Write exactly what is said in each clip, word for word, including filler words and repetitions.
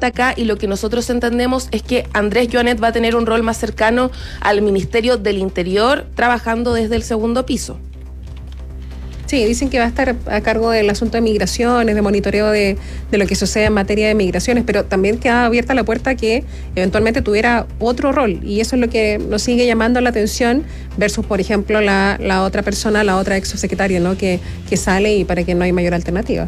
importante acá, y lo que nosotros entendemos es que Andrés Joanet va a tener un rol más cercano al Ministerio del Interior, trabajando desde el segundo piso. Sí, dicen que va a estar a cargo del asunto de migraciones, de monitoreo de, de lo que sucede en materia de migraciones, pero también queda abierta la puerta a que eventualmente tuviera otro rol, y eso es lo que nos sigue llamando la atención versus, por ejemplo, la, la otra persona, la otra ex subsecretaria, ¿no? que, que sale y para que no hay mayor alternativa.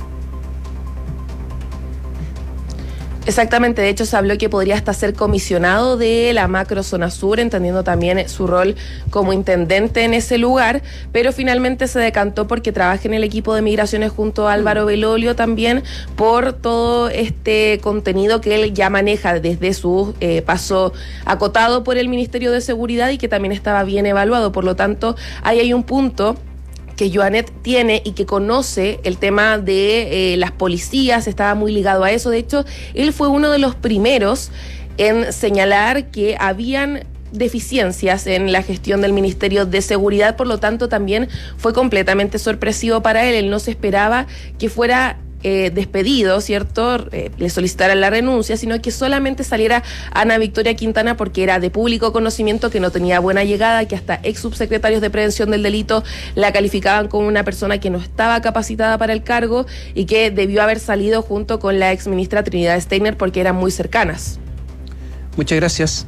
Exactamente, de hecho se habló que podría hasta ser comisionado de la macro zona sur, entendiendo también su rol como intendente en ese lugar, pero finalmente se decantó porque trabaja en el equipo de migraciones junto a Álvaro Belolio también, por todo este contenido que él ya maneja desde su eh, paso acotado por el Ministerio de Seguridad y que también estaba bien evaluado. Por lo tanto, ahí hay un punto que Joanet tiene y que conoce el tema de eh, las policías, estaba muy ligado a eso. De hecho, él fue uno de los primeros en señalar que habían deficiencias en la gestión del Ministerio de Seguridad, por lo tanto también fue completamente sorpresivo para él. Él no se esperaba que fuera Eh, despedido, ¿cierto? Eh, le solicitaran la renuncia, sino que solamente saliera Ana Victoria Quintana porque era de público conocimiento que no tenía buena llegada, que hasta ex subsecretarios de prevención del delito la calificaban como una persona que no estaba capacitada para el cargo y que debió haber salido junto con la ex ministra Trinidad Steiner porque eran muy cercanas. Muchas gracias.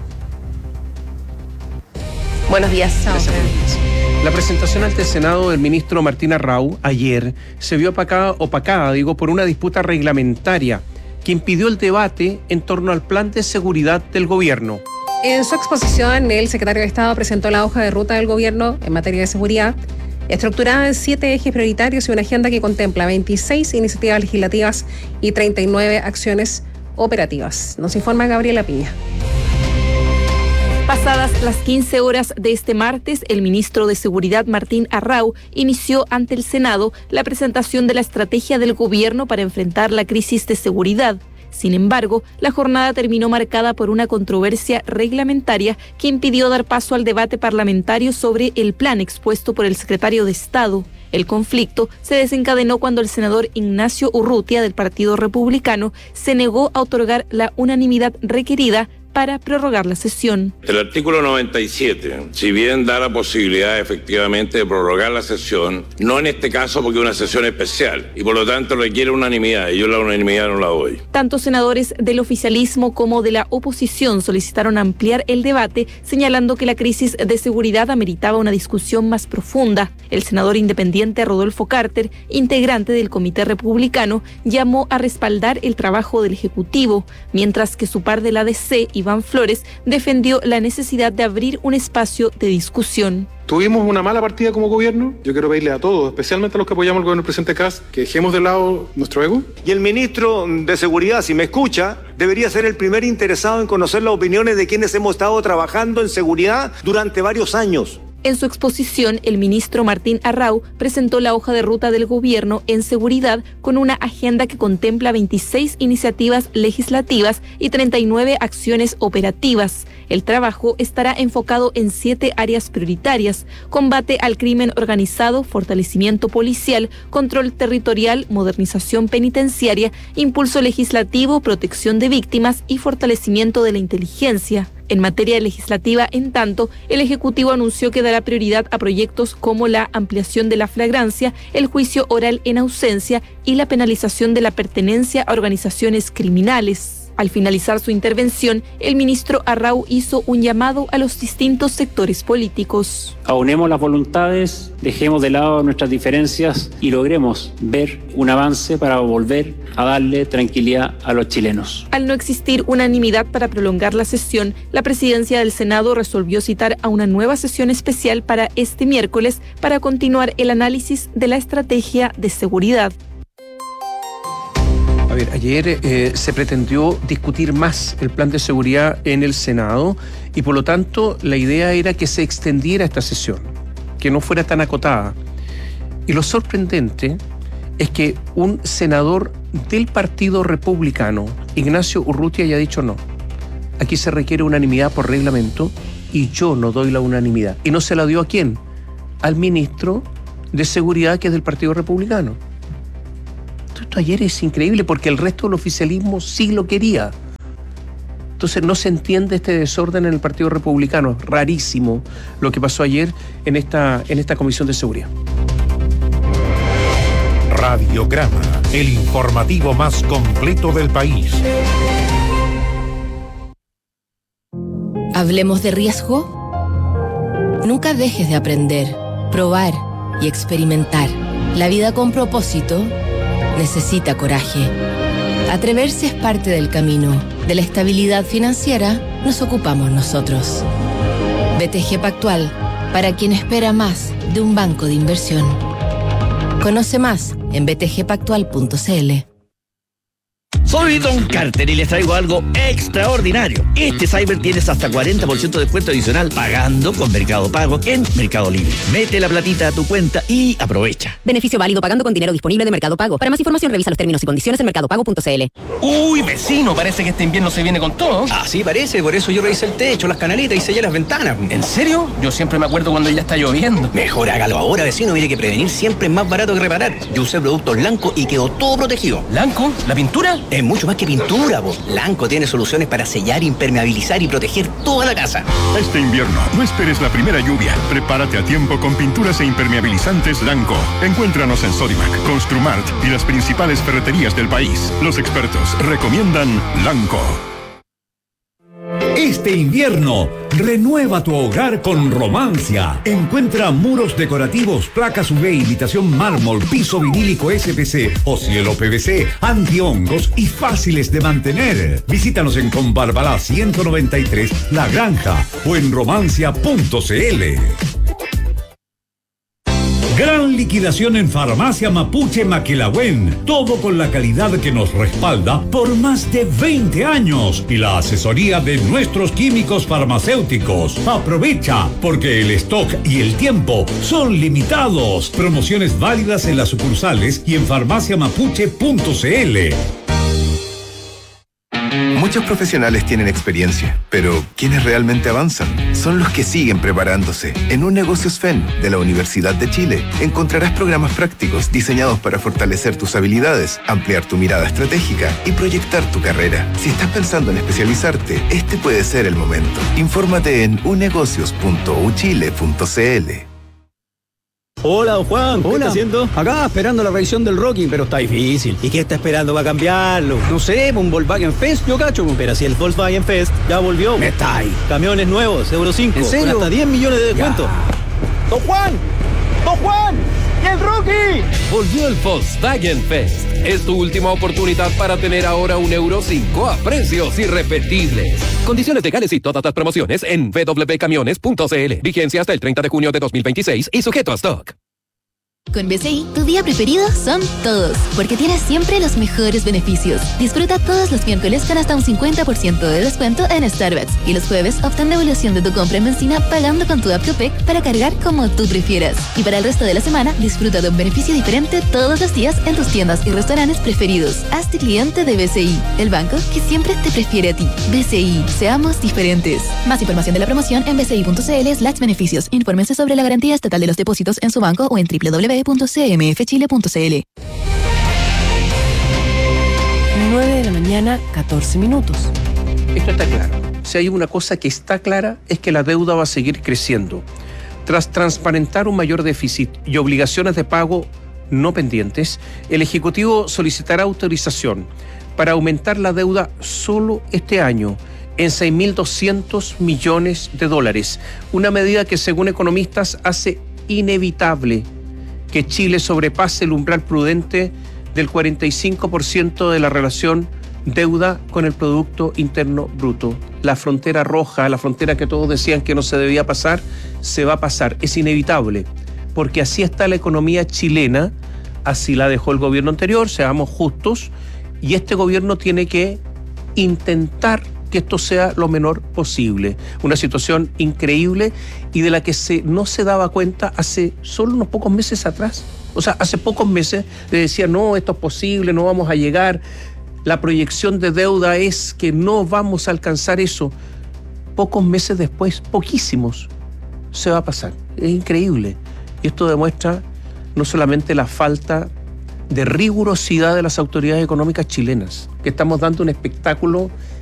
Buenos días. Gracias. La presentación ante el Senado del ministro Martín Arrau ayer se vio opacada, opacada, digo, por una disputa reglamentaria que impidió el debate en torno al plan de seguridad del gobierno. En su exposición, el secretario de Estado presentó la hoja de ruta del gobierno en materia de seguridad, estructurada en siete ejes prioritarios y una agenda que contempla veintiséis iniciativas legislativas y treinta y nueve acciones operativas. Nos informa Gabriela Piña. Pasadas las quince horas de este martes, el ministro de Seguridad Martín Arrau inició ante el Senado la presentación de la estrategia del gobierno para enfrentar la crisis de seguridad. Sin embargo, la jornada terminó marcada por una controversia reglamentaria que impidió dar paso al debate parlamentario sobre el plan expuesto por el secretario de Estado. El conflicto se desencadenó cuando el senador Ignacio Urrutia, del Partido Republicano, se negó a otorgar la unanimidad requerida para prorrogar la sesión. El artículo noventa y siete, si bien da la posibilidad efectivamente de prorrogar la sesión, no en este caso porque es una sesión especial y por lo tanto requiere unanimidad y yo la unanimidad no la doy. Tanto senadores del oficialismo como de la oposición solicitaron ampliar el debate, señalando que la crisis de seguridad ameritaba una discusión más profunda. El senador independiente Rodolfo Carter, integrante del Comité Republicano, llamó a respaldar el trabajo del Ejecutivo, mientras que su par del A D C, Iván Flores, defendió la necesidad de abrir un espacio de discusión. Tuvimos una mala partida como gobierno. Yo quiero pedirle a todos, especialmente a los que apoyamos al gobierno del presidente Kast, que dejemos de lado nuestro ego. Y el ministro de Seguridad, si me escucha, debería ser el primer interesado en conocer las opiniones de quienes hemos estado trabajando en seguridad durante varios años. En su exposición, el ministro Martín Arrau presentó la hoja de ruta del gobierno en seguridad con una agenda que contempla veintiséis iniciativas legislativas y treinta y nueve acciones operativas. El trabajo estará enfocado en siete áreas prioritarias: combate al crimen organizado, fortalecimiento policial, control territorial, modernización penitenciaria, impulso legislativo, protección de víctimas y fortalecimiento de la inteligencia. En materia legislativa, en tanto, el Ejecutivo anunció que dará prioridad a proyectos como la ampliación de la flagrancia, el juicio oral en ausencia y la penalización de la pertenencia a organizaciones criminales. Al finalizar su intervención, el ministro Arrau hizo un llamado a los distintos sectores políticos. Aunemos las voluntades, dejemos de lado nuestras diferencias y logremos ver un avance para volver a darle tranquilidad a los chilenos. Al no existir unanimidad para prolongar la sesión, la presidencia del Senado resolvió citar a una nueva sesión especial para este miércoles para continuar el análisis de la estrategia de seguridad. A ver, ayer eh, se pretendió discutir más el plan de seguridad en el Senado y por lo tanto la idea era que se extendiera esta sesión, que no fuera tan acotada. Y lo sorprendente es que un senador del Partido Republicano, Ignacio Urrutia, haya dicho no. Aquí se requiere unanimidad por reglamento y yo no doy la unanimidad. ¿Y no se la dio a quién? Al ministro de Seguridad, que es del Partido Republicano. Esto ayer es increíble porque el resto del oficialismo sí lo quería. Entonces no se entiende este desorden en el Partido Republicano. Rarísimo lo que pasó ayer en esta, en esta Comisión de Seguridad. Radiograma, el informativo más completo del país. Hablemos de riesgo. Nunca dejes de aprender, probar y experimentar. La vida con propósito necesita coraje. Atreverse es parte del camino. De la estabilidad financiera nos ocupamos nosotros. B T G Pactual, para quien espera más de un banco de inversión. Conoce más en b t g pactual punto c l. Soy Don Carter y les traigo algo extraordinario. Este Cyber tienes hasta cuarenta por ciento de descuento adicional pagando con Mercado Pago en Mercado Libre. Mete la platita a tu cuenta y aprovecha. Beneficio válido pagando con dinero disponible de Mercado Pago. Para más información revisa los términos y condiciones en mercado pago punto c l. Uy, vecino, parece que este invierno se viene con todo. Ah, sí, parece. Por eso yo revisé el techo, las canaletas y sellé las ventanas. ¿En serio? Yo siempre me acuerdo cuando ya está lloviendo. Mejor hágalo ahora, vecino. Mire que prevenir siempre es más barato que reparar. Yo usé productos Lanco y quedó todo protegido. ¿Lanco? ¿La pintura? Es mucho más que pintura, po. Lanco tiene soluciones para sellar, impermeabilizar y proteger toda la casa. Este invierno, no esperes la primera lluvia. Prepárate a tiempo con pinturas e impermeabilizantes Lanco. Encuéntranos en Sodimac, Construmart y las principales ferreterías del país. Los expertos recomiendan Lanco. Este invierno, renueva tu hogar con Romancia. Encuentra muros decorativos, placas U V, imitación mármol, piso vinílico S P C o cielo P V C, antihongos y fáciles de mantener. Visítanos en Conbarbalá ciento noventa y tres, La Granja o en romancia punto c l. Gran liquidación en Farmacia Mapuche Maquilahuén. Todo con la calidad que nos respalda por más de veinte años y la asesoría de nuestros químicos farmacéuticos. Aprovecha, porque el stock y el tiempo son limitados. Promociones válidas en las sucursales y en farmacia mapuche punto c l. Muchos profesionales tienen experiencia, pero quienes realmente avanzan son los que siguen preparándose. En Un Negocios F E N de la Universidad de Chile encontrarás programas prácticos diseñados para fortalecer tus habilidades, ampliar tu mirada estratégica y proyectar tu carrera. Si estás pensando en especializarte, este puede ser el momento. Infórmate en u negocios punto u chile punto c l. Hola, don Juan, ¿qué está haciendo? Acá, esperando la revisión del Rocking, pero está difícil. ¿Y qué está esperando para cambiarlo? No sé, un Volkswagen Fest, yo cacho. Pero si el Volkswagen Fest ya volvió. Me está ahí. Camiones nuevos, Euro cinco. ¿En serio? Con hasta diez millones de descuento. Ya. ¡Don Juan! ¡Don Juan! ¡Y el Rocky! Volvió el Volkswagen Fest. Es tu última oportunidad para tener ahora un Euro cinco a precios irrepetibles. Condiciones legales y todas las promociones en w w w punto camiones punto c l. Vigencia hasta el treinta de junio de dos mil veintiséis y sujeto a stock. Con B C I, tu día preferido son todos, porque tienes siempre los mejores beneficios. Disfruta todos los miércoles con hasta un cincuenta por ciento de descuento en Starbucks. Y los jueves obtén devolución de tu compra en benzina pagando con tu app Copec para cargar como tú prefieras. Y para el resto de la semana, disfruta de un beneficio diferente todos los días en tus tiendas y restaurantes preferidos. Hazte cliente de B C I, el banco que siempre te prefiere a ti. B C I, seamos diferentes. Más información de la promoción en b c i punto c l slash beneficios. Infórmense sobre la garantía estatal de los depósitos en su banco o en w w w punto c m f chile punto c l. nueve de la mañana, catorce minutos. Esto está claro. Si hay una cosa que está clara es que la deuda va a seguir creciendo. Tras transparentar un mayor déficit y obligaciones de pago no pendientes, el Ejecutivo solicitará autorización para aumentar la deuda solo este año en seis mil doscientos millones de dólares. Una medida que, según economistas, hace inevitable que Chile sobrepase el umbral prudente del cuarenta y cinco por ciento de la relación deuda con el Producto Interno Bruto. La frontera roja, la frontera que todos decían que no se debía pasar, se va a pasar. Es inevitable, porque así está la economía chilena, así la dejó el gobierno anterior, seamos justos, y este gobierno tiene que intentar que esto sea lo menor posible. Una situación increíble y de la que se, no se daba cuenta hace solo unos pocos meses atrás. O sea, hace pocos meses le decía, no, esto es posible, no vamos a llegar. La proyección de deuda es que no vamos a alcanzar eso. Pocos meses después, poquísimos, se va a pasar. Es increíble. Y esto demuestra no solamente la falta de rigurosidad de las autoridades económicas chilenas, que estamos dando un espectáculo